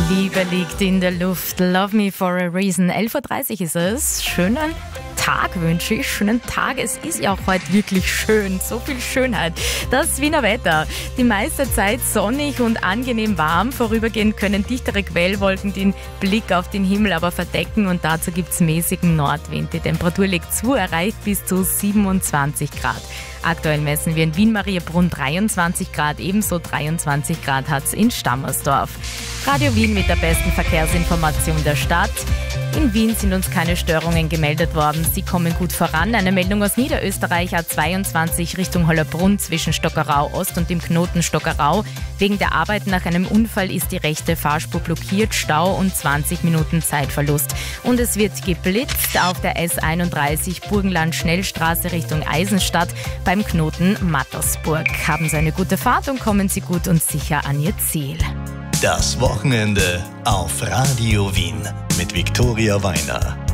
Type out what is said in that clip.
Liebe liegt in der Luft. Love me for a reason. 11.30 Uhr ist es. Schönen Tag wünsche ich. Schönen Tag. Es ist ja auch heute wirklich schön. So viel Schönheit. Das Wiener Wetter. Die meiste Zeit sonnig und angenehm warm. Vorübergehend können dichtere Quellwolken den Blick auf den Himmel aber verdecken und dazu gibt es mäßigen Nordwind. Die Temperatur legt zu, erreicht bis zu 27 Grad. Aktuell messen wir in Wien-Mariabrunn 23 Grad, ebenso 23 Grad hat es in Stammersdorf. Radio Wien mit der besten Verkehrsinformation der Stadt. In Wien sind uns keine Störungen gemeldet worden. Sie kommen gut voran. Eine Meldung aus Niederösterreich, A22 Richtung Hollerbrunn zwischen Stockerau Ost und dem Knoten Stockerau. Wegen der Arbeit nach einem Unfall ist die rechte Fahrspur blockiert, Stau und 20 Minuten Zeitverlust. Und es wird geblitzt auf der S31 Burgenland-Schnellstraße Richtung Eisenstadt beim Knoten Mattersburg. Haben Sie eine gute Fahrt und kommen Sie gut und sicher an Ihr Ziel. Das Wochenende auf Radio Wien mit Viktoria Weiner.